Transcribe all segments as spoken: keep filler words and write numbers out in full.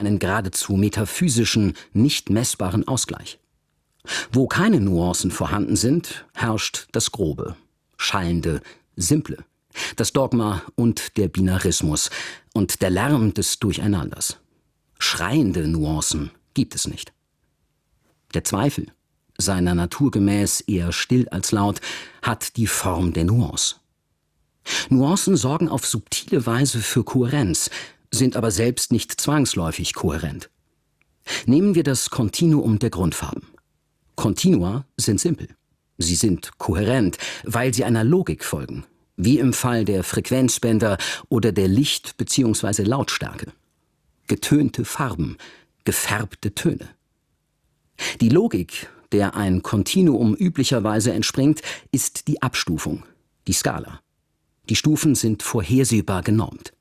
einen geradezu metaphysischen, nicht messbaren Ausgleich. Wo keine Nuancen vorhanden sind, herrscht das Grobe, Schallende, Simple, das Dogma und der Binarismus und der Lärm des Durcheinanders. Schreiende Nuancen gibt es nicht. Der Zweifel, seiner Natur gemäß eher still als laut, hat die Form der Nuance. Nuancen sorgen auf subtile Weise für Kohärenz, sind aber selbst nicht zwangsläufig kohärent. Nehmen wir das Kontinuum der Grundfarben. Kontinua sind simpel. Sie sind kohärent, weil sie einer Logik folgen, wie im Fall der Frequenzbänder oder der Licht- bzw. Lautstärke. Getönte Farben, gefärbte Töne. Die Logik, der ein Kontinuum üblicherweise entspringt, ist die Abstufung, die Skala. Die Stufen sind vorhersehbar genormt.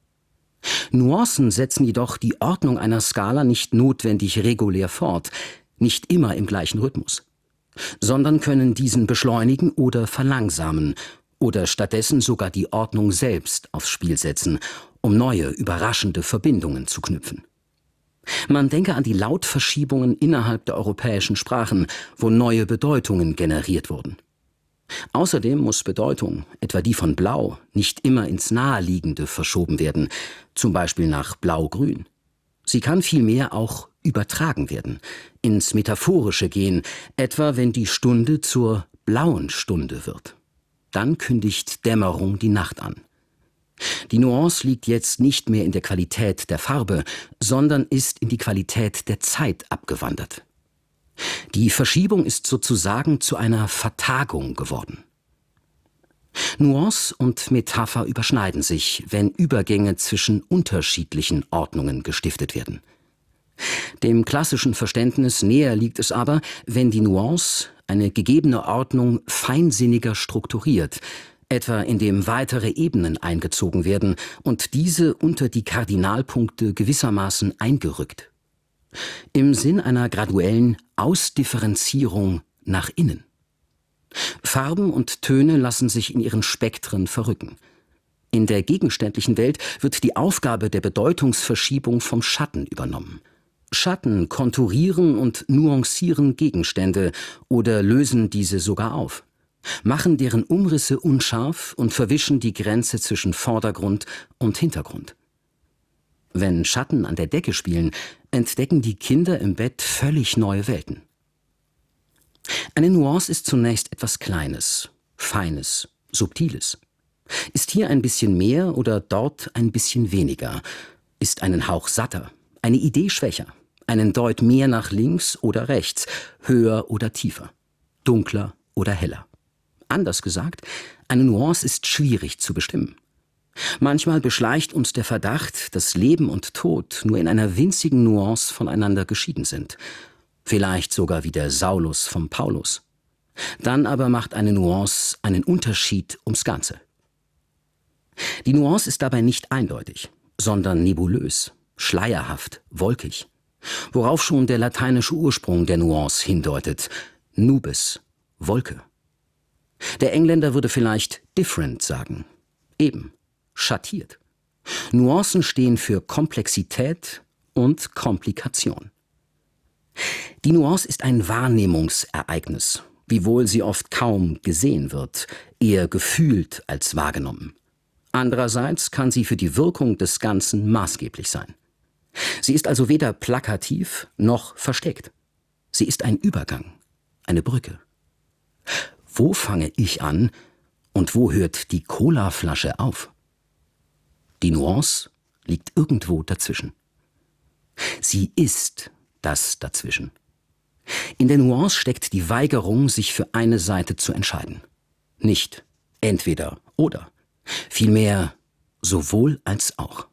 Nuancen setzen jedoch die Ordnung einer Skala nicht notwendig regulär fort, nicht immer im gleichen Rhythmus, sondern können diesen beschleunigen oder verlangsamen oder stattdessen sogar die Ordnung selbst aufs Spiel setzen, um neue, überraschende Verbindungen zu knüpfen. Man denke an die Lautverschiebungen innerhalb der europäischen Sprachen, wo neue Bedeutungen generiert wurden. Außerdem muss Bedeutung, etwa die von Blau, nicht immer ins Naheliegende verschoben werden, zum Beispiel nach Blau-Grün. Sie kann vielmehr auch übertragen werden, ins Metaphorische gehen, etwa wenn die Stunde zur blauen Stunde wird. Dann kündigt Dämmerung die Nacht an. Die Nuance liegt jetzt nicht mehr in der Qualität der Farbe, sondern ist in die Qualität der Zeit abgewandert. Die Verschiebung ist sozusagen zu einer Vertagung geworden. Nuance und Metapher überschneiden sich, wenn Übergänge zwischen unterschiedlichen Ordnungen gestiftet werden. Dem klassischen Verständnis näher liegt es aber, wenn die Nuance eine gegebene Ordnung feinsinniger strukturiert, etwa indem weitere Ebenen eingezogen werden und diese unter die Kardinalpunkte gewissermaßen eingerückt. Im Sinn einer graduellen Ausdifferenzierung nach innen. Farben und Töne lassen sich in ihren Spektren verrücken. In der gegenständlichen Welt wird die Aufgabe der Bedeutungsverschiebung vom Schatten übernommen. Schatten konturieren und nuancieren Gegenstände oder lösen diese sogar auf, machen deren Umrisse unscharf und verwischen die Grenze zwischen Vordergrund und Hintergrund. Wenn Schatten an der Decke spielen, entdecken die Kinder im Bett völlig neue Welten. Eine Nuance ist zunächst etwas Kleines, Feines, Subtiles. Ist hier ein bisschen mehr oder dort ein bisschen weniger, ist einen Hauch satter, eine Idee schwächer, einen Deut mehr nach links oder rechts, höher oder tiefer, dunkler oder heller. Anders gesagt, eine Nuance ist schwierig zu bestimmen. Manchmal beschleicht uns der Verdacht, dass Leben und Tod nur in einer winzigen Nuance voneinander geschieden sind. Vielleicht sogar wie der Saulus vom Paulus. Dann aber macht eine Nuance einen Unterschied ums Ganze. Die Nuance ist dabei nicht eindeutig, sondern nebulös, schleierhaft, wolkig. Worauf schon der lateinische Ursprung der Nuance hindeutet: Nubis, Wolke. Der Engländer würde vielleicht different sagen, eben. Schattiert. Nuancen stehen für Komplexität und Komplikation. Die Nuance ist ein Wahrnehmungsereignis, wiewohl sie oft kaum gesehen wird, eher gefühlt als wahrgenommen. Andererseits kann sie für die Wirkung des Ganzen maßgeblich sein. Sie ist also weder plakativ noch versteckt. Sie ist ein Übergang, eine Brücke. Wo fange ich an und wo hört die Colaflasche auf? Die Nuance liegt irgendwo dazwischen. Sie ist das Dazwischen. In der Nuance steckt die Weigerung, sich für eine Seite zu entscheiden. Nicht entweder oder, vielmehr sowohl als auch.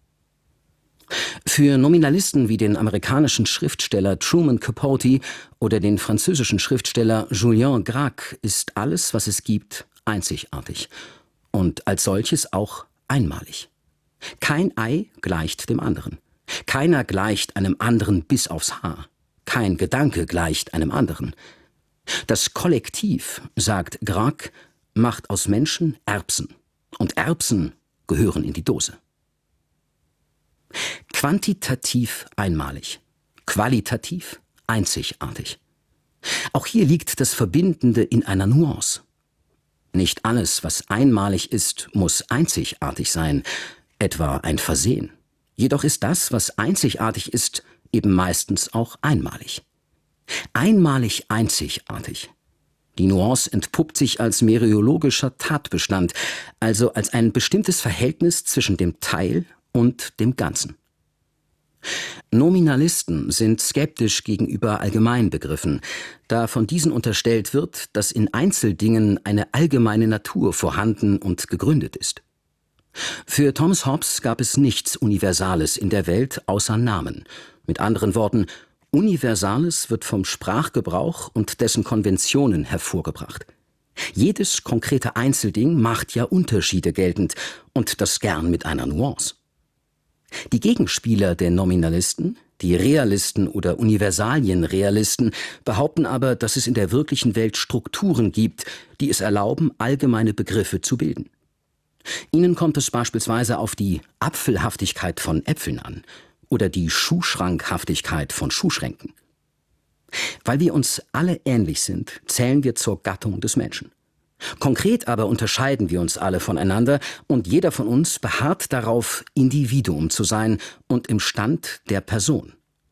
Für Nominalisten wie den amerikanischen Schriftsteller Truman Capote oder den französischen Schriftsteller Julien Gracq ist alles, was es gibt, einzigartig und als solches auch einmalig. Kein Ei gleicht dem anderen. Keiner gleicht einem anderen bis aufs Haar. Kein Gedanke gleicht einem anderen. Das Kollektiv, sagt Gracq, macht aus Menschen Erbsen. Und Erbsen gehören in die Dose. Quantitativ einmalig, qualitativ einzigartig. Auch hier liegt das Verbindende in einer Nuance. Nicht alles, was einmalig ist, muss einzigartig sein, etwa ein Versehen. Jedoch ist das, was einzigartig ist, eben meistens auch einmalig. Einmalig einzigartig. Die Nuance entpuppt sich als mereologischer Tatbestand, also als ein bestimmtes Verhältnis zwischen dem Teil und dem Ganzen. Nominalisten sind skeptisch gegenüber Allgemeinbegriffen, da von diesen unterstellt wird, dass in Einzeldingen eine allgemeine Natur vorhanden und gegründet ist. Für Thomas Hobbes gab es nichts Universales in der Welt außer Namen. Mit anderen Worten, Universales wird vom Sprachgebrauch und dessen Konventionen hervorgebracht. Jedes konkrete Einzelding macht ja Unterschiede geltend, und das gern mit einer Nuance. Die Gegenspieler der Nominalisten, die Realisten oder Universalienrealisten, behaupten aber, dass es in der wirklichen Welt Strukturen gibt, die es erlauben, allgemeine Begriffe zu bilden. Ihnen kommt es beispielsweise auf die Apfelhaftigkeit von Äpfeln an oder die Schuhschrankhaftigkeit von Schuhschränken. Weil wir uns alle ähnlich sind, zählen wir zur Gattung des Menschen. Konkret aber unterscheiden wir uns alle voneinander und jeder von uns beharrt darauf, Individuum zu sein und im Stand der Person.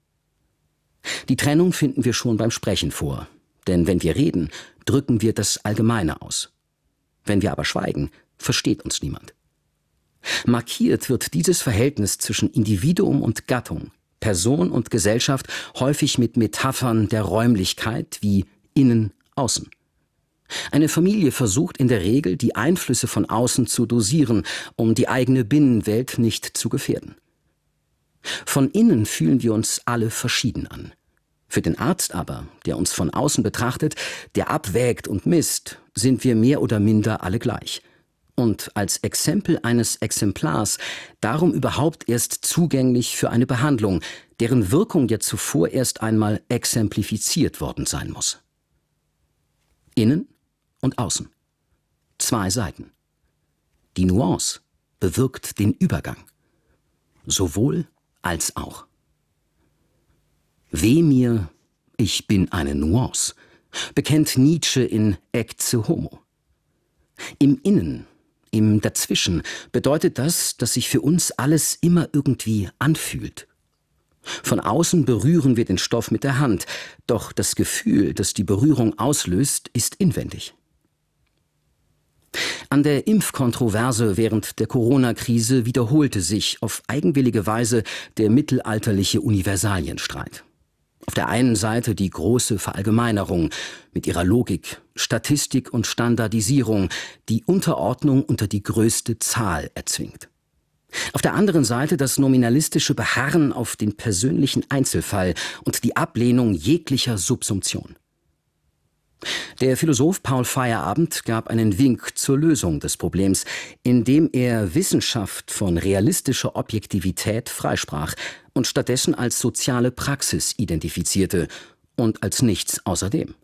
Die Trennung finden wir schon beim Sprechen vor, denn wenn wir reden, drücken wir das Allgemeine aus. Wenn wir aber schweigen, versteht uns niemand. Markiert wird dieses Verhältnis zwischen Individuum und Gattung, Person und Gesellschaft häufig mit Metaphern der Räumlichkeit wie innen, außen. Eine Familie versucht in der Regel, die Einflüsse von außen zu dosieren, um die eigene Binnenwelt nicht zu gefährden. Von innen fühlen wir uns alle verschieden an. Für den Arzt aber, der uns von außen betrachtet, der abwägt und misst, sind wir mehr oder minder alle gleich. Und als Exempel eines Exemplars darum überhaupt erst zugänglich für eine Behandlung, deren Wirkung ja zuvor erst einmal exemplifiziert worden sein muss. Innen und außen. Zwei Seiten. Die Nuance bewirkt den Übergang. Sowohl als auch. Weh mir, ich bin eine Nuance, bekennt Nietzsche in Ecce Homo. Im Innen, im Dazwischen bedeutet das, dass sich für uns alles immer irgendwie anfühlt. Von außen berühren wir den Stoff mit der Hand, doch das Gefühl, das die Berührung auslöst, ist inwendig. An der Impfkontroverse während der Corona-Krise wiederholte sich auf eigenwillige Weise der mittelalterliche Universalienstreit. Auf der einen Seite die große Verallgemeinerung mit ihrer Logik, Statistik und Standardisierung, die Unterordnung unter die größte Zahl erzwingt. Auf der anderen Seite das nominalistische Beharren auf den persönlichen Einzelfall und die Ablehnung jeglicher Subsumption. Der Philosoph Paul Feyerabend gab einen Wink zur Lösung des Problems, indem er Wissenschaft von realistischer Objektivität freisprach und stattdessen als soziale Praxis identifizierte und als nichts außerdem.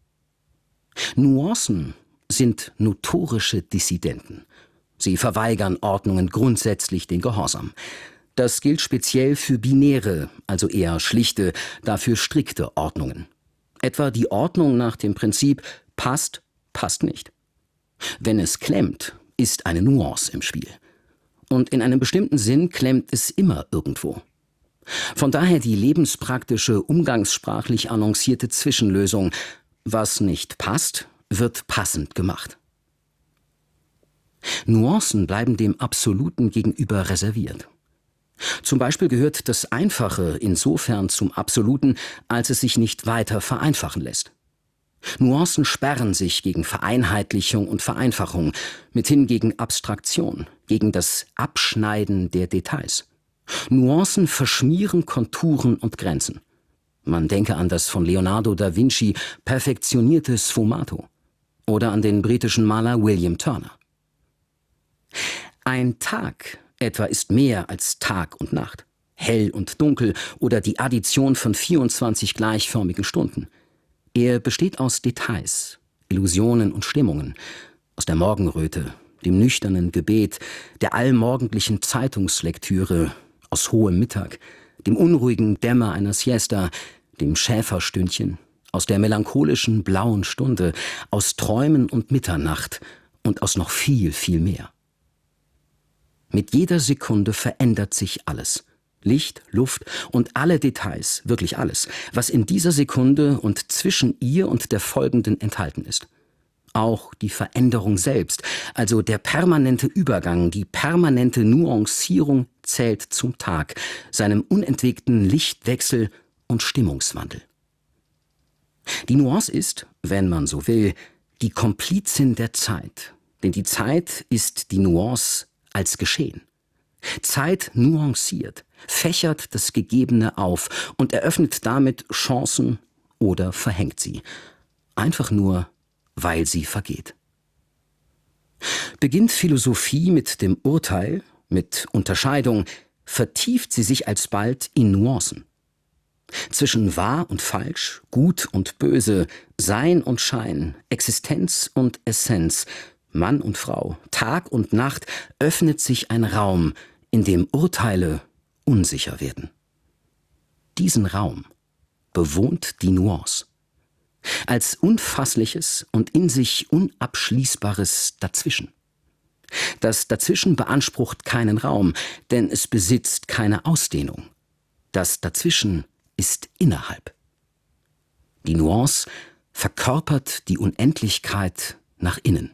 Nuancen sind notorische Dissidenten. Sie verweigern Ordnungen grundsätzlich den Gehorsam. Das gilt speziell für binäre, also eher schlichte, dafür strikte Ordnungen. Etwa die Ordnung nach dem Prinzip passt, passt nicht. Wenn es klemmt, ist eine Nuance im Spiel. Und in einem bestimmten Sinn klemmt es immer irgendwo. Von daher die lebenspraktische, umgangssprachlich annoncierte Zwischenlösung: Was nicht passt, wird passend gemacht. Nuancen bleiben dem Absoluten gegenüber reserviert. Zum Beispiel gehört das Einfache insofern zum Absoluten, als es sich nicht weiter vereinfachen lässt. Nuancen sperren sich gegen Vereinheitlichung und Vereinfachung, mithin gegen Abstraktion, gegen das Abschneiden der Details. Nuancen verschmieren Konturen und Grenzen. Man denke an das von Leonardo da Vinci perfektionierte Sfumato oder an den britischen Maler William Turner. Ein Tag etwa ist mehr als Tag und Nacht, hell und dunkel oder die Addition von vierundzwanzig gleichförmigen Stunden. Er besteht aus Details, Illusionen und Stimmungen, aus der Morgenröte, dem nüchternen Gebet, der allmorgendlichen Zeitungslektüre, aus hohem Mittag, dem unruhigen Dämmer einer Siesta, dem Schäferstündchen, aus der melancholischen blauen Stunde, aus Träumen und Mitternacht und aus noch viel, viel mehr. Mit jeder Sekunde verändert sich alles. Licht, Luft und alle Details, wirklich alles, was in dieser Sekunde und zwischen ihr und der folgenden enthalten ist. Auch die Veränderung selbst, also der permanente Übergang, die permanente Nuancierung zählt zum Tag, seinem unentwegten Lichtwechsel und Stimmungswandel. Die Nuance ist, wenn man so will, die Komplizin der Zeit, denn die Zeit ist die Nuance als Geschehen. Zeit nuanciert, fächert das Gegebene auf und eröffnet damit Chancen oder verhängt sie. Einfach nur, weil sie vergeht. Beginnt Philosophie mit dem Urteil, mit Unterscheidung, vertieft sie sich alsbald in Nuancen. Zwischen wahr und falsch, gut und böse, Sein und Schein, Existenz und Essenz, Mann und Frau, Tag und Nacht öffnet sich ein Raum, in dem Urteile unsicher werden. Diesen Raum bewohnt die Nuance. Als unfassliches und in sich unabschließbares Dazwischen. Das Dazwischen beansprucht keinen Raum, denn es besitzt keine Ausdehnung. Das Dazwischen ist innerhalb. Die Nuance verkörpert die Unendlichkeit nach innen.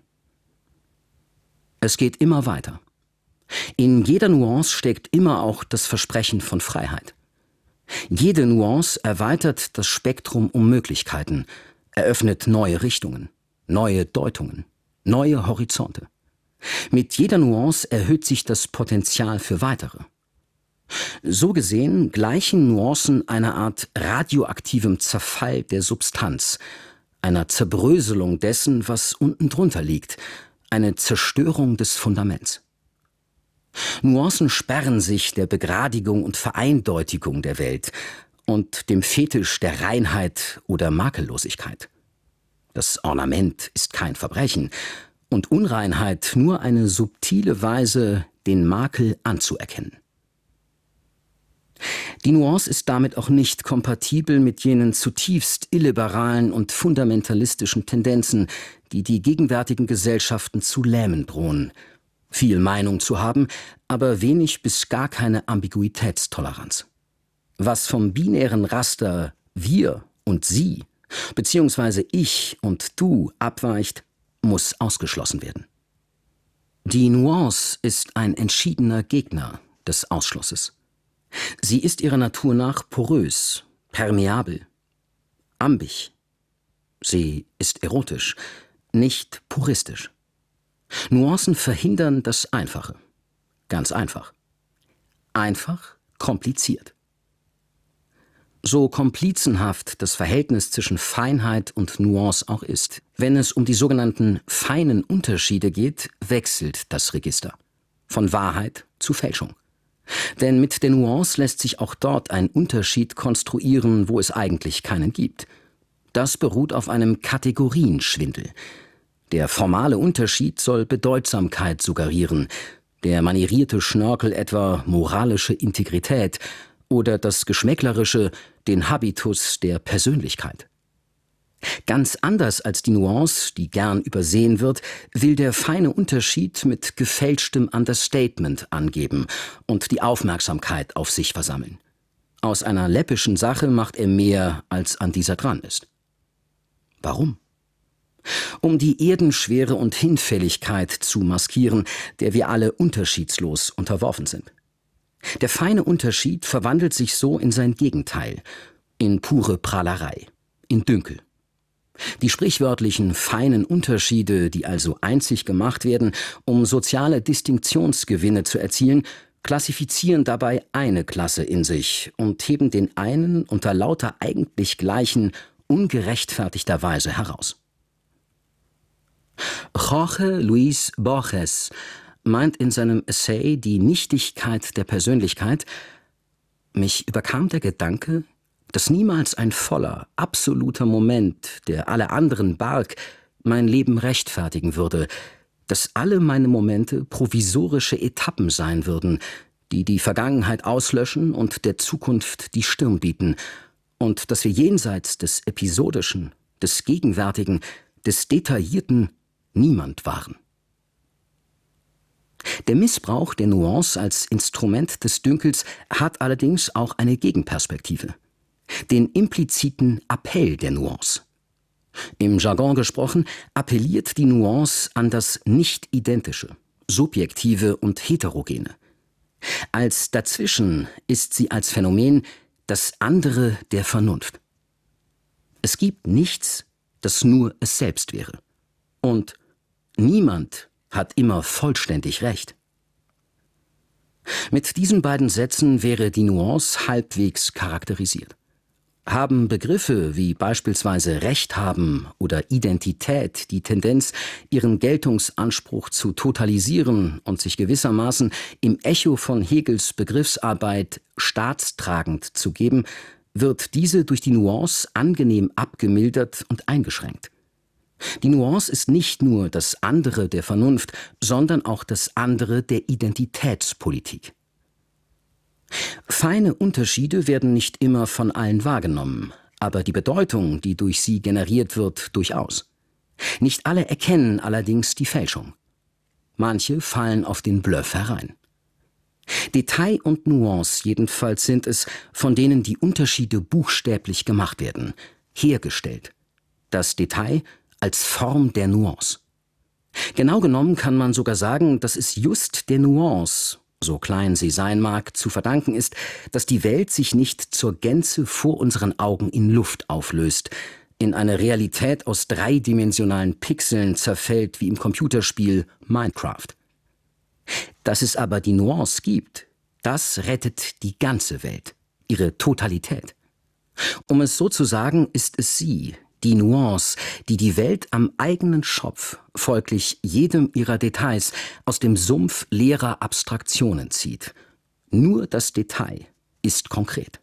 Es geht immer weiter. In jeder Nuance steckt immer auch das Versprechen von Freiheit. Jede Nuance erweitert das Spektrum um Möglichkeiten, eröffnet neue Richtungen, neue Deutungen, neue Horizonte. Mit jeder Nuance erhöht sich das Potenzial für weitere. So gesehen gleichen Nuancen einer Art radioaktivem Zerfall der Substanz, einer Zerbröselung dessen, was unten drunter liegt, eine Zerstörung des Fundaments. Nuancen sperren sich der Begradigung und Vereindeutigung der Welt und dem Fetisch der Reinheit oder Makellosigkeit. Das Ornament ist kein Verbrechen und Unreinheit nur eine subtile Weise, den Makel anzuerkennen. Die Nuance ist damit auch nicht kompatibel mit jenen zutiefst illiberalen und fundamentalistischen Tendenzen, die die gegenwärtigen Gesellschaften zu lähmen drohen. Viel Meinung zu haben, aber wenig bis gar keine Ambiguitätstoleranz. Was vom binären Raster wir und sie, beziehungsweise ich und du abweicht, muss ausgeschlossen werden. Die Nuance ist ein entschiedener Gegner des Ausschlusses. Sie ist ihrer Natur nach porös, permeabel, ambig. Sie ist erotisch, nicht puristisch. Nuancen verhindern das Einfache. Ganz einfach. Einfach kompliziert. So komplizenhaft das Verhältnis zwischen Feinheit und Nuance auch ist, wenn es um die sogenannten feinen Unterschiede geht, wechselt das Register. Von Wahrheit zu Fälschung. Denn mit der Nuance lässt sich auch dort ein Unterschied konstruieren, wo es eigentlich keinen gibt. Das beruht auf einem Kategorienschwindel. Der formale Unterschied soll Bedeutsamkeit suggerieren, der manierierte Schnörkel etwa moralische Integrität oder das Geschmäcklerische den Habitus der Persönlichkeit. Ganz anders als die Nuance, die gern übersehen wird, will der feine Unterschied mit gefälschtem Understatement angeben und die Aufmerksamkeit auf sich versammeln. Aus einer läppischen Sache macht er mehr, als an dieser dran ist. Warum? Um die Erdenschwere und Hinfälligkeit zu maskieren, der wir alle unterschiedslos unterworfen sind. Der feine Unterschied verwandelt sich so in sein Gegenteil, in pure Prahlerei, in Dünkel. Die sprichwörtlichen feinen Unterschiede, die also einzig gemacht werden, um soziale Distinktionsgewinne zu erzielen, klassifizieren dabei eine Klasse in sich und heben den einen unter lauter eigentlich Gleichen ungerechtfertigterweise heraus. Jorge Luis Borges meint in seinem Essay Die Nichtigkeit der Persönlichkeit: Mich überkam der Gedanke, dass niemals ein voller, absoluter Moment, der alle anderen barg, mein Leben rechtfertigen würde, dass alle meine Momente provisorische Etappen sein würden, die die Vergangenheit auslöschen und der Zukunft die Stirn bieten, und dass wir jenseits des Episodischen, des Gegenwärtigen, des Detaillierten niemand waren. Der Missbrauch der Nuance als Instrument des Dünkels hat allerdings auch eine Gegenperspektive: den impliziten Appell der Nuance. Im Jargon gesprochen appelliert die Nuance an das Nicht-Identische, Subjektive und Heterogene. Als Dazwischen ist sie als Phänomen das andere der Vernunft. Es gibt nichts, das nur es selbst wäre. Und niemand hat immer vollständig recht. Mit diesen beiden Sätzen wäre die Nuance halbwegs charakterisiert. Haben Begriffe wie beispielsweise Recht haben oder Identität die Tendenz, ihren Geltungsanspruch zu totalisieren und sich gewissermaßen im Echo von Hegels Begriffsarbeit staatstragend zu geben, wird diese durch die Nuance angenehm abgemildert und eingeschränkt. Die Nuance ist nicht nur das andere der Vernunft, sondern auch das andere der Identitätspolitik. Feine Unterschiede werden nicht immer von allen wahrgenommen, aber die Bedeutung, die durch sie generiert wird, durchaus. Nicht alle erkennen allerdings die Fälschung. Manche fallen auf den Bluff herein. Detail und Nuance jedenfalls sind es, von denen die Unterschiede buchstäblich gemacht werden, hergestellt. Das Detail als Form der Nuance. Genau genommen kann man sogar sagen, dass es just der Nuance, so klein sie sein mag, zu verdanken ist, dass die Welt sich nicht zur Gänze vor unseren Augen in Luft auflöst, in eine Realität aus dreidimensionalen Pixeln zerfällt wie im Computerspiel Minecraft. Dass es aber die Nuance gibt, das rettet die ganze Welt, ihre Totalität. Um es so zu sagen, ist es sie, die Nuance, die die Welt am eigenen Schopf, folglich jedem ihrer Details, aus dem Sumpf leerer Abstraktionen zieht. Nur das Detail ist konkret.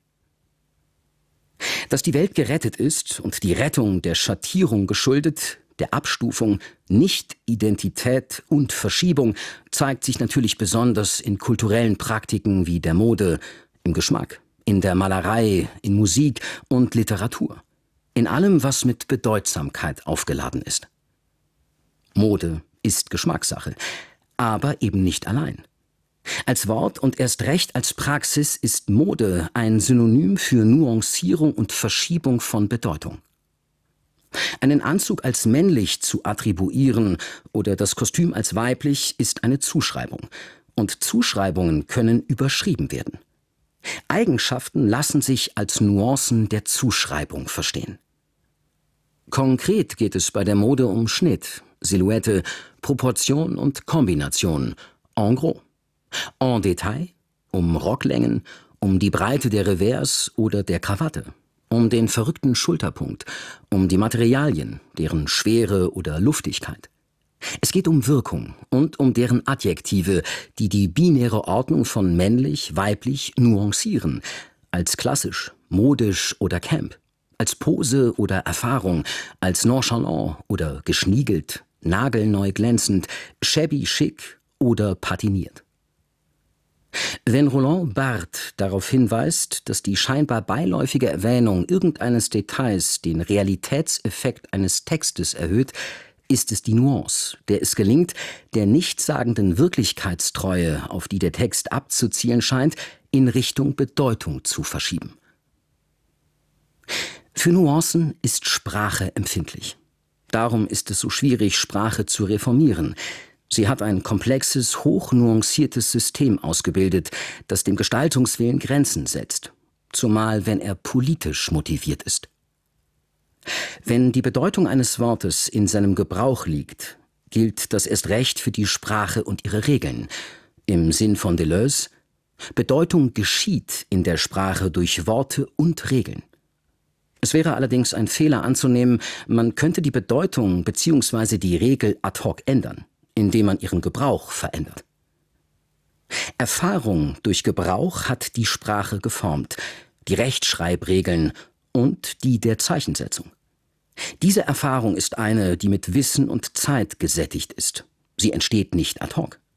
Dass die Welt gerettet ist und die Rettung der Schattierung geschuldet, der Abstufung, Nicht-Identität und Verschiebung, zeigt sich natürlich besonders in kulturellen Praktiken wie der Mode, im Geschmack, in der Malerei, in Musik und Literatur. In allem, was mit Bedeutsamkeit aufgeladen ist. Mode ist Geschmackssache, aber eben nicht allein. Als Wort und erst recht als Praxis ist Mode ein Synonym für Nuancierung und Verschiebung von Bedeutung. Einen Anzug als männlich zu attribuieren oder das Kostüm als weiblich ist eine Zuschreibung, und Zuschreibungen können überschrieben werden. Eigenschaften lassen sich als Nuancen der Zuschreibung verstehen. Konkret geht es bei der Mode um Schnitt, Silhouette, Proportion und Kombination, en gros. En Detail um Rocklängen, um die Breite der Revers oder der Krawatte, um den verrückten Schulterpunkt, um die Materialien, deren Schwere oder Luftigkeit. Es geht um Wirkung und um deren Adjektive, die die binäre Ordnung von männlich, weiblich nuancieren, als klassisch, modisch oder Camp, als Pose oder Erfahrung, als nonchalant oder geschniegelt, nagelneu glänzend, shabby chic oder patiniert. Wenn Roland Barthes darauf hinweist, dass die scheinbar beiläufige Erwähnung irgendeines Details den Realitätseffekt eines Textes erhöht, ist es die Nuance, der es gelingt, der nichtssagenden Wirklichkeitstreue, auf die der Text abzuzielen scheint, in Richtung Bedeutung zu verschieben. Für Nuancen ist Sprache empfindlich. Darum ist es so schwierig, Sprache zu reformieren. Sie hat ein komplexes, hochnuanciertes System ausgebildet, das dem Gestaltungswillen Grenzen setzt, zumal wenn er politisch motiviert ist. Wenn die Bedeutung eines Wortes in seinem Gebrauch liegt, gilt das erst recht für die Sprache und ihre Regeln. Im Sinn von Deleuze: Bedeutung geschieht in der Sprache durch Worte und Regeln. Es wäre allerdings ein Fehler anzunehmen, man könnte die Bedeutung bzw. die Regel ad hoc ändern, indem man ihren Gebrauch verändert. Erfahrung durch Gebrauch hat die Sprache geformt, die Rechtschreibregeln und die der Zeichensetzung. Diese Erfahrung ist eine, die mit Wissen und Zeit gesättigt ist. Sie entsteht nicht ad hoc.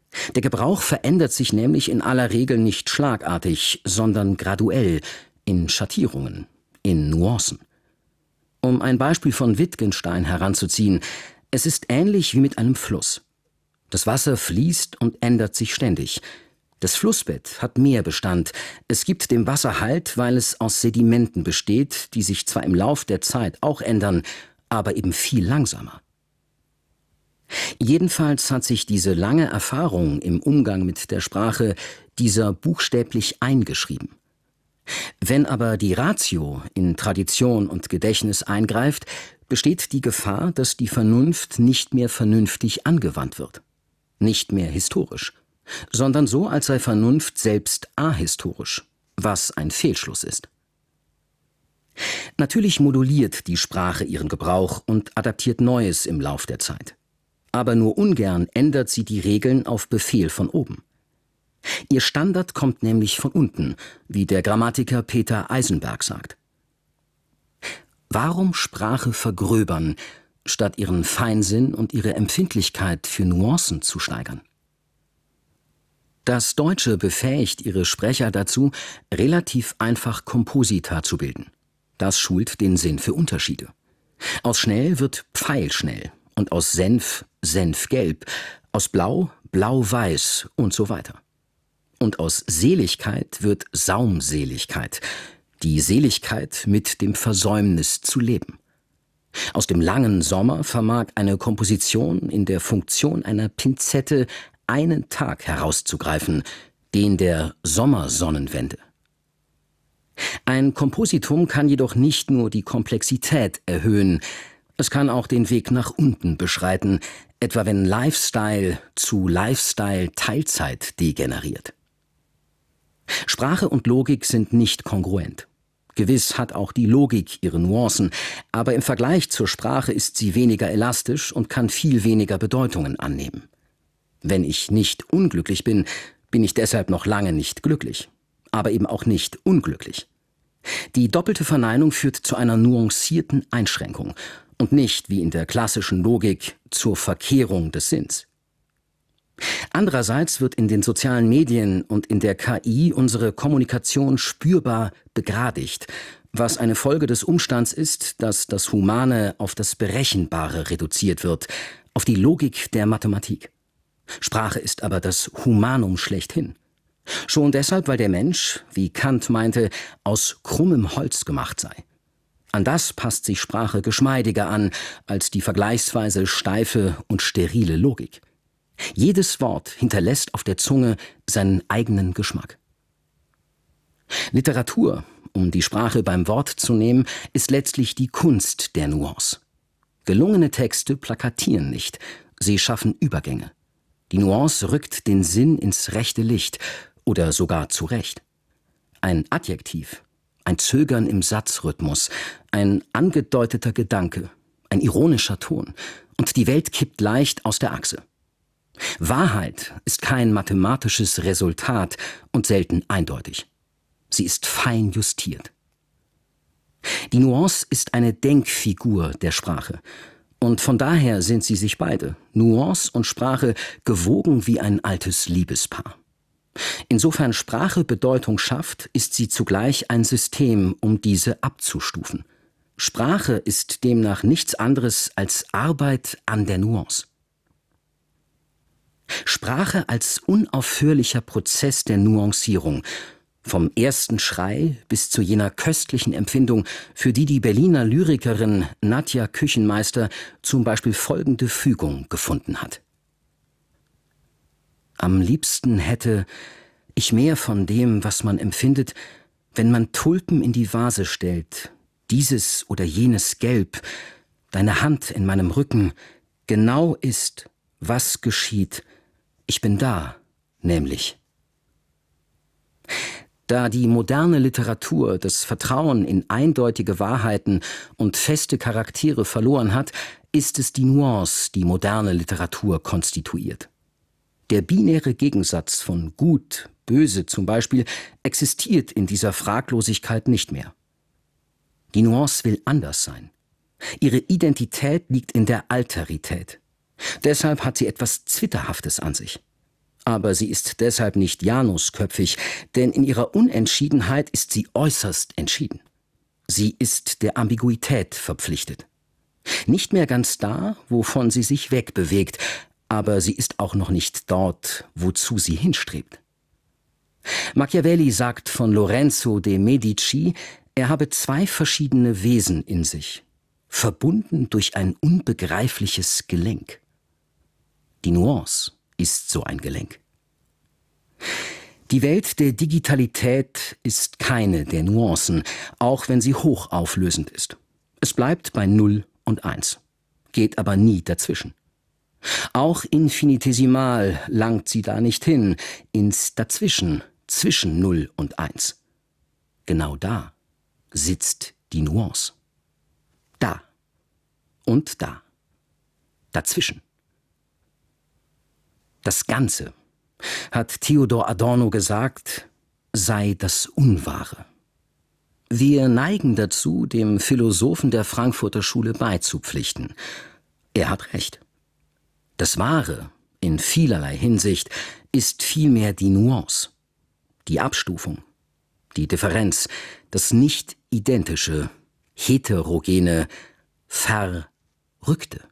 Der Gebrauch verändert sich nämlich in aller Regel nicht schlagartig, sondern graduell, in Schattierungen, in Nuancen. Um ein Beispiel von Wittgenstein heranzuziehen, es ist ähnlich wie mit einem Fluss. Das Wasser fließt und ändert sich ständig. Das Flussbett hat Meerbestand. Es gibt dem Wasser Halt, weil es aus Sedimenten besteht, die sich zwar im Lauf der Zeit auch ändern, aber eben viel langsamer. Jedenfalls hat sich diese lange Erfahrung im Umgang mit der Sprache dieser buchstäblich eingeschrieben. Wenn aber die Ratio in Tradition und Gedächtnis eingreift, besteht die Gefahr, dass die Vernunft nicht mehr vernünftig angewandt wird. Nicht mehr historisch, sondern so, als sei Vernunft selbst ahistorisch, was ein Fehlschluss ist. Natürlich moduliert die Sprache ihren Gebrauch und adaptiert Neues im Lauf der Zeit. Aber nur ungern ändert sie die Regeln auf Befehl von oben. Ihr Standard kommt nämlich von unten, wie der Grammatiker Peter Eisenberg sagt. Warum Sprache vergröbern, statt ihren Feinsinn und ihre Empfindlichkeit für Nuancen zu steigern? Das Deutsche befähigt ihre Sprecher dazu, relativ einfach Komposita zu bilden. Das schult den Sinn für Unterschiede. Aus schnell wird pfeilschnell und aus Senf senfgelb, aus blau blau-weiß und so weiter. Und aus Seligkeit wird Saumseligkeit, die Seligkeit mit dem Versäumnis zu leben. Aus dem langen Sommer vermag eine Komposition in der Funktion einer Pinzette einen Tag herauszugreifen, den der Sommersonnenwende. Ein Kompositum kann jedoch nicht nur die Komplexität erhöhen, es kann auch den Weg nach unten beschreiten, etwa wenn Lifestyle zu Lifestyle-Teilzeit degeneriert. Sprache und Logik sind nicht kongruent. Gewiss hat auch die Logik ihre Nuancen, aber im Vergleich zur Sprache ist sie weniger elastisch und kann viel weniger Bedeutungen annehmen. Wenn ich nicht unglücklich bin, bin ich deshalb noch lange nicht glücklich, aber eben auch nicht unglücklich. Die doppelte Verneinung führt zu einer nuancierten Einschränkung und nicht, wie in der klassischen Logik, zur Verkehrung des Sinns. Andererseits wird in den sozialen Medien und in der K I unsere Kommunikation spürbar begradigt, was eine Folge des Umstands ist, dass das Humane auf das Berechenbare reduziert wird, auf die Logik der Mathematik. Sprache ist aber das Humanum schlechthin. Schon deshalb, weil der Mensch, wie Kant meinte, aus krummem Holz gemacht sei. An das passt sich Sprache geschmeidiger an als die vergleichsweise steife und sterile Logik. Jedes Wort hinterlässt auf der Zunge seinen eigenen Geschmack. Literatur, um die Sprache beim Wort zu nehmen, ist letztlich die Kunst der Nuance. Gelungene Texte plakatieren nicht, sie schaffen Übergänge. Die Nuance rückt den Sinn ins rechte Licht oder sogar zurecht. Ein Adjektiv, ein Zögern im Satzrhythmus, ein angedeuteter Gedanke, ein ironischer Ton und die Welt kippt leicht aus der Achse. Wahrheit ist kein mathematisches Resultat und selten eindeutig. Sie ist fein justiert. Die Nuance ist eine Denkfigur der Sprache. Und von daher sind sie sich beide, Nuance und Sprache, gewogen wie ein altes Liebespaar. Insofern Sprache Bedeutung schafft, ist sie zugleich ein System, um diese abzustufen. Sprache ist demnach nichts anderes als Arbeit an der Nuance. Sprache als unaufhörlicher Prozess der Nuancierung, vom ersten Schrei bis zu jener köstlichen Empfindung, für die die Berliner Lyrikerin Nadja Küchenmeister zum Beispiel folgende Fügung gefunden hat. Am liebsten hätte ich mehr von dem, was man empfindet, wenn man Tulpen in die Vase stellt, dieses oder jenes Gelb, deine Hand in meinem Rücken, genau ist, was geschieht, ich bin da, nämlich. Da die moderne Literatur das Vertrauen in eindeutige Wahrheiten und feste Charaktere verloren hat, ist es die Nuance, die moderne Literatur konstituiert. Der binäre Gegensatz von Gut, Böse zum Beispiel existiert in dieser Fraglosigkeit nicht mehr. Die Nuance will anders sein. Ihre Identität liegt in der Alterität. Deshalb hat sie etwas Zwitterhaftes an sich. Aber sie ist deshalb nicht janusköpfig, denn in ihrer Unentschiedenheit ist sie äußerst entschieden. Sie ist der Ambiguität verpflichtet. Nicht mehr ganz da, wovon sie sich wegbewegt, aber sie ist auch noch nicht dort, wozu sie hinstrebt. Machiavelli sagt von Lorenzo de' Medici, er habe zwei verschiedene Wesen in sich, verbunden durch ein unbegreifliches Gelenk. Die Nuance ist so ein Gelenk. Die Welt der Digitalität ist keine der Nuancen, auch wenn sie hochauflösend ist. Es bleibt bei Null und Eins, geht aber nie dazwischen. Auch infinitesimal langt sie da nicht hin, ins Dazwischen, zwischen Null und Eins. Genau da sitzt die Nuance. Da und da. Dazwischen. Das Ganze, hat Theodor Adorno gesagt, sei das Unwahre. Wir neigen dazu, dem Philosophen der Frankfurter Schule beizupflichten. Er hat recht. Das Wahre, in vielerlei Hinsicht, ist vielmehr die Nuance, die Abstufung, die Differenz, das nicht-identische, heterogene, verrückte.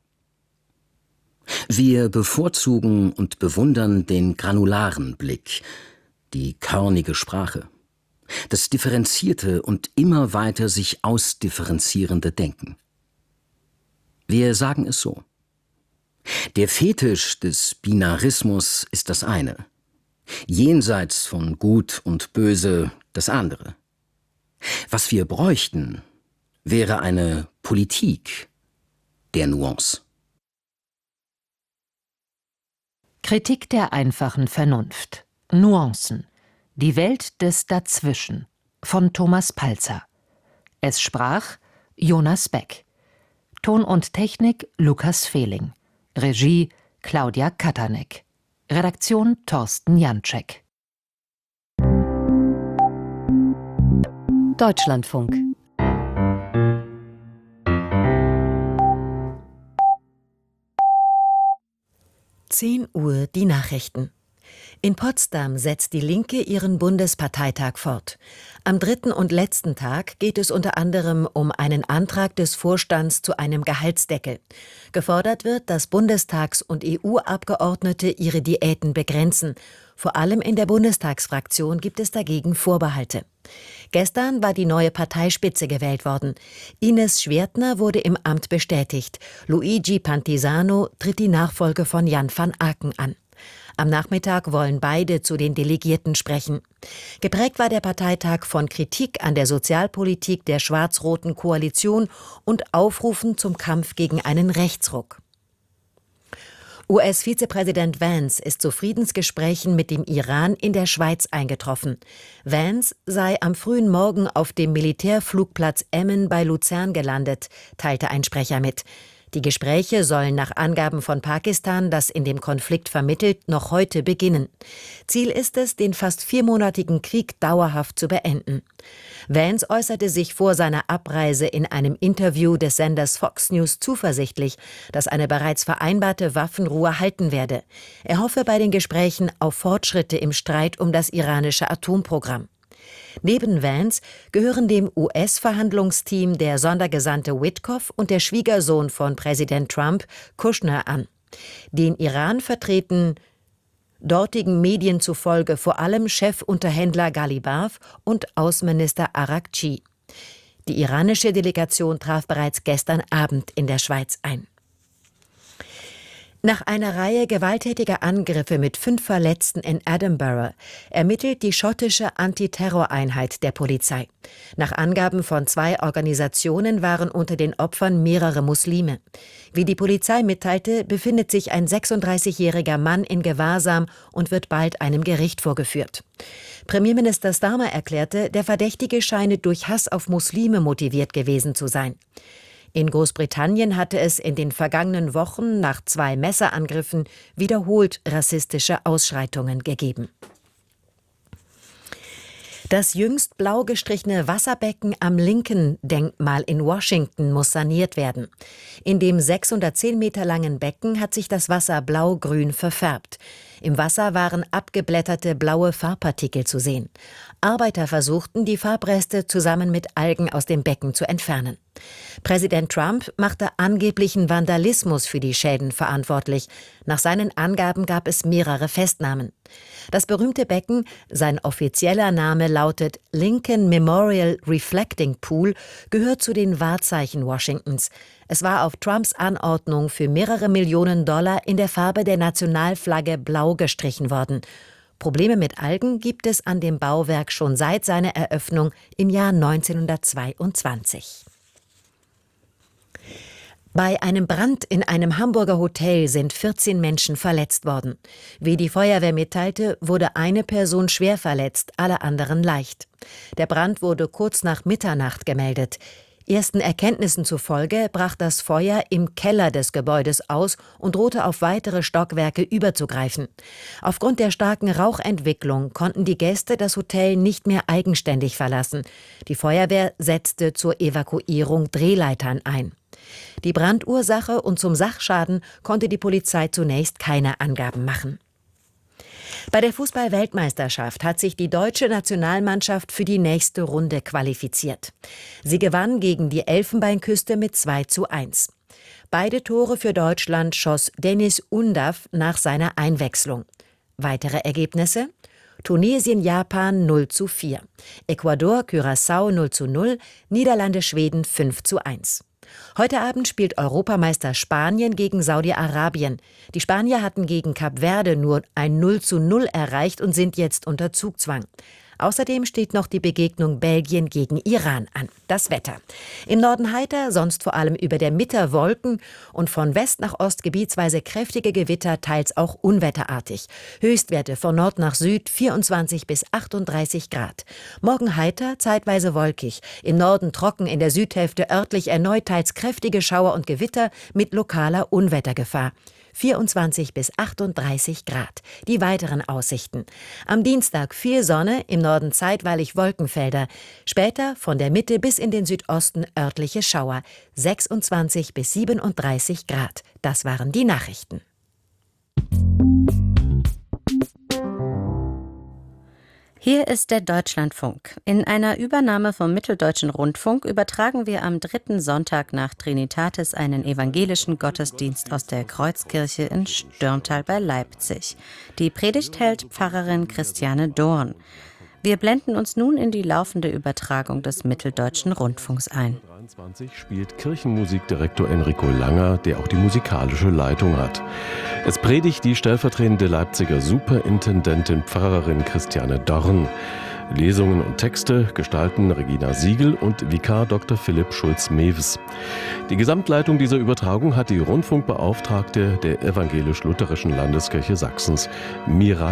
Wir bevorzugen und bewundern den granularen Blick, die körnige Sprache, das differenzierte und immer weiter sich ausdifferenzierende Denken. Wir sagen es so: Der Fetisch des Binarismus ist das eine, jenseits von Gut und Böse das andere. Was wir bräuchten, wäre eine Politik der Nuance. Kritik der einfachen Vernunft. Nuancen. Die Welt des Dazwischen. Von Thomas Palzer. Es sprach Jonas Beck. Ton und Technik Lukas Fehling. Regie Claudia Katanek. Redaktion Thorsten Janczek. Deutschlandfunk. zehn Uhr die Nachrichten. In Potsdam setzt die Linke ihren Bundesparteitag fort. Am dritten und letzten Tag geht es unter anderem um einen Antrag des Vorstands zu einem Gehaltsdeckel. Gefordert wird, dass Bundestags- und E U-Abgeordnete ihre Diäten begrenzen. Vor allem in der Bundestagsfraktion gibt es dagegen Vorbehalte. Gestern war die neue Parteispitze gewählt worden. Ines Schwertner wurde im Amt bestätigt. Luigi Pantisano tritt die Nachfolge von Jan van Aken an. Am Nachmittag wollen beide zu den Delegierten sprechen. Geprägt war der Parteitag von Kritik an der Sozialpolitik der schwarz-roten Koalition und Aufrufen zum Kampf gegen einen Rechtsruck. U S-Vizepräsident Vance ist zu Friedensgesprächen mit dem Iran in der Schweiz eingetroffen. Vance sei am frühen Morgen auf dem Militärflugplatz Emmen bei Luzern gelandet, teilte ein Sprecher mit. Die Gespräche sollen nach Angaben von Pakistan, das in dem Konflikt vermittelt, noch heute beginnen. Ziel ist es, den fast viermonatigen Krieg dauerhaft zu beenden. Vance äußerte sich vor seiner Abreise in einem Interview des Senders Fox News zuversichtlich, dass eine bereits vereinbarte Waffenruhe halten werde. Er hoffe bei den Gesprächen auf Fortschritte im Streit um das iranische Atomprogramm. Neben Vance gehören dem U S-Verhandlungsteam der Sondergesandte Witkoff und der Schwiegersohn von Präsident Trump, Kushner, an. Den Iran vertreten dortigen Medien zufolge vor allem Chefunterhändler Ghalibaf und Außenminister Araghchi. Die iranische Delegation traf bereits gestern Abend in der Schweiz ein. Nach einer Reihe gewalttätiger Angriffe mit fünf Verletzten in Edinburgh ermittelt die schottische Antiterroreinheit der Polizei. Nach Angaben von zwei Organisationen waren unter den Opfern mehrere Muslime. Wie die Polizei mitteilte, befindet sich ein sechsunddreißigjähriger Mann in Gewahrsam und wird bald einem Gericht vorgeführt. Premierminister Starmer erklärte, der Verdächtige scheine durch Hass auf Muslime motiviert gewesen zu sein. In Großbritannien hatte es in den vergangenen Wochen nach zwei Messerangriffen wiederholt rassistische Ausschreitungen gegeben. Das jüngst blau gestrichene Wasserbecken am Lincoln-Denkmal in Washington muss saniert werden. In dem sechshundertzehn Meter langen Becken hat sich das Wasser blau-grün verfärbt. Im Wasser waren abgeblätterte blaue Farbpartikel zu sehen. Arbeiter versuchten, die Farbreste zusammen mit Algen aus dem Becken zu entfernen. Präsident Trump machte angeblichen Vandalismus für die Schäden verantwortlich. Nach seinen Angaben gab es mehrere Festnahmen. Das berühmte Becken, sein offizieller Name lautet Lincoln Memorial Reflecting Pool, gehört zu den Wahrzeichen Washingtons. Es war auf Trumps Anordnung für mehrere Millionen Dollar in der Farbe der Nationalflagge blau gestrichen worden. Probleme mit Algen gibt es an dem Bauwerk schon seit seiner Eröffnung im Jahr neunzehnhundertzweiundzwanzig. Bei einem Brand in einem Hamburger Hotel sind vierzehn Menschen verletzt worden. Wie die Feuerwehr mitteilte, wurde eine Person schwer verletzt, alle anderen leicht. Der Brand wurde kurz nach Mitternacht gemeldet. Ersten Erkenntnissen zufolge brach das Feuer im Keller des Gebäudes aus und drohte auf weitere Stockwerke überzugreifen. Aufgrund der starken Rauchentwicklung konnten die Gäste das Hotel nicht mehr eigenständig verlassen. Die Feuerwehr setzte zur Evakuierung Drehleitern ein. Die Brandursache und zum Sachschaden konnte die Polizei zunächst keine Angaben machen. Bei der Fußball-Weltmeisterschaft hat sich die deutsche Nationalmannschaft für die nächste Runde qualifiziert. Sie gewann gegen die Elfenbeinküste mit zwei zu eins. Beide Tore für Deutschland schoss Deniz Undav nach seiner Einwechslung. Weitere Ergebnisse: Tunesien-Japan null zu vier, Ecuador-Curaçao null zu null, Niederlande-Schweden fünf zu eins. Heute Abend spielt Europameister Spanien gegen Saudi-Arabien. Die Spanier hatten gegen Kap Verde nur ein null zu null erreicht und sind jetzt unter Zugzwang. Außerdem steht noch die Begegnung Belgien gegen Iran an. Das Wetter: Im Norden heiter, sonst vor allem über der Mitte Wolken und von West nach Ost gebietsweise kräftige Gewitter, teils auch unwetterartig. Höchstwerte von Nord nach Süd vierundzwanzig bis achtunddreißig Grad. Morgen heiter, zeitweise wolkig. Im Norden trocken, in der Südhälfte örtlich erneut teils kräftige Schauer und Gewitter mit lokaler Unwettergefahr. vierundzwanzig bis achtunddreißig Grad. Die weiteren Aussichten: Am Dienstag viel Sonne, im Norden zeitweilig Wolkenfelder. Später von der Mitte bis in den Südosten örtliche Schauer. sechsundzwanzig bis siebenunddreißig Grad. Das waren die Nachrichten. Hier ist der Deutschlandfunk. In einer Übernahme vom Mitteldeutschen Rundfunk übertragen wir am dritten Sonntag nach Trinitatis einen evangelischen Gottesdienst aus der Kreuzkirche in Stürmtal bei Leipzig. Die Predigt hält Pfarrerin Christiane Dorn. Wir blenden uns nun in die laufende Übertragung des Mitteldeutschen Rundfunks ein. dreiundzwanzig spielt Kirchenmusikdirektor Enrico Langer, der auch die musikalische Leitung hat. Es predigt die stellvertretende Leipziger Superintendentin Pfarrerin Christiane Dorn. Lesungen und Texte gestalten Regina Siegel und Vikar Doktor Philipp Schulz-Mewes. Die Gesamtleitung dieser Übertragung hat die Rundfunkbeauftragte der Evangelisch-Lutherischen Landeskirche Sachsens, Mira